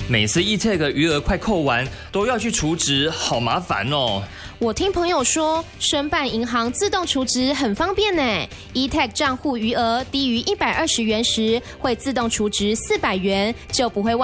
每次 eTag 余额快扣完，都要去储值，好麻烦哦。 我听朋友说，申办银行自动储值很方便呢。eTag 账户余额低于120元时，会自动储值400元，就不会忘